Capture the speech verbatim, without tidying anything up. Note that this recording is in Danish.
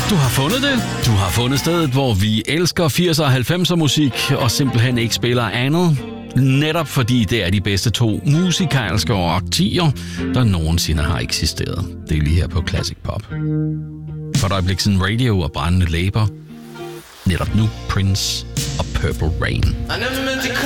Du har fundet det. Du har fundet stedet, hvor vi elsker firser og halvfemser musik og simpelthen ikke spiller andet. Netop fordi det er de bedste to musikalske årtier, der nogensinde har eksisteret. Det er lige her på Classic Pop. For et øjeblik siden Radio og brændende læber. Netop nu Prince og Purple Rain.